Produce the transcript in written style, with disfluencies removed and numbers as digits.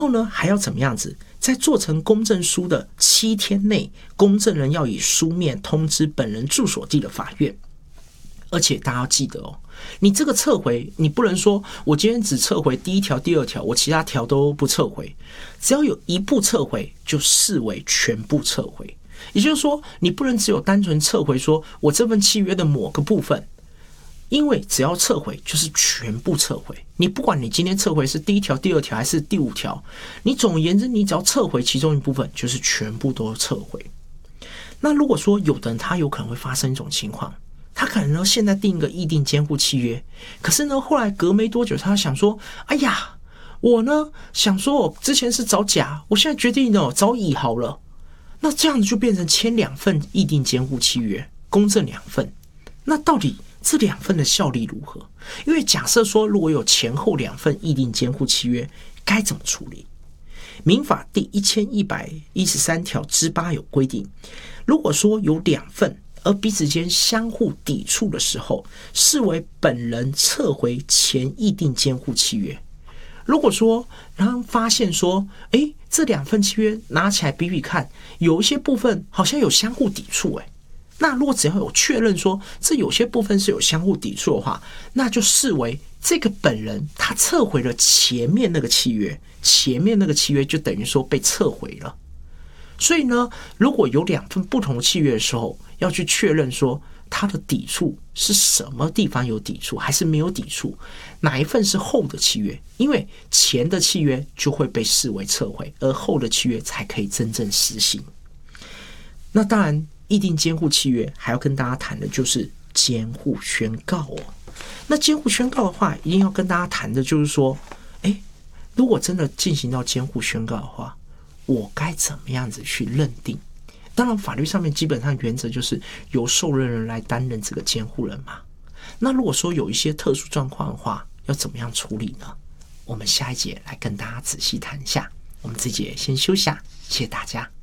后呢，还要怎么样子？在做成公证书的7天内，公证人要以书面通知本人住所地的法院。而且大家要记得哦，你这个撤回，你不能说我今天只撤回第1条、第2条，我其他条都不撤回。只要有一步撤回，就视为全部撤回。也就是说，你不能只有单纯撤回说我这份契约的某个部分，因为只要撤回就是全部撤回。你不管你今天撤回是第1条、第2条还是第5条，你总而言之，你只要撤回其中一部分，就是全部都撤回。那如果说有的人他有可能会发生一种情况，他可能呢现在订一个议定监护契约，可是呢后来隔没多久，他想说，哎呀，我呢想说我之前是找甲，我现在决定呢找乙好了。那这样子就变成签2份议定监护契约，公证2份。那到底这2份的效力如何？因为假设说如果有前后2份议定监护契约，该怎么处理？民法第1113条之8有规定，如果说有2份而彼此间相互抵触的时候，视为本人撤回前议定监护契约。如果说然后发现说，这2份契约拿起来比比看，有一些部分好像有相互抵触，那如果只要有确认说这有些部分是有相互抵触的话，那就视为这个本人他撤回了前面那个契约，前面那个契约就等于说被撤回了。所以呢，如果有2份不同的契约的时候，要去确认说它的抵触是什么地方有抵触，还是没有抵触，哪一份是后的契约，因为前的契约就会被视为撤回，而后的契约才可以真正实行。那当然，议定监护契约还要跟大家谈的就是监护宣告哦。那监护宣告的话，一定要跟大家谈的就是说，如果真的进行到监护宣告的话，我该怎么样子去认定？当然，法律上面基本上原则就是由受任人来担任这个监护人嘛。那如果说有一些特殊状况的话，要怎么样处理呢？我们下一节来跟大家仔细谈一下。我们这节先休息下，谢谢大家。